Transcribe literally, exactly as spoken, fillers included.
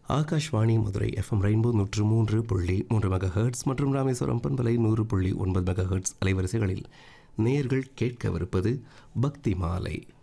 Akashvani Madurai FM rainbow நூற்று மூன்று புள்ளி மூன்று மெகா ஹெர்ட்ஸ் மற்றும் ராமேஸ்வரம் பண்பலை நூறு புள்ளி ஒன்பது மெகா ஹெர்ட்ஸ் அலைவரிசைகளில் நேயர்கள் கேட்கவிருப்பது பக்தி மாலை.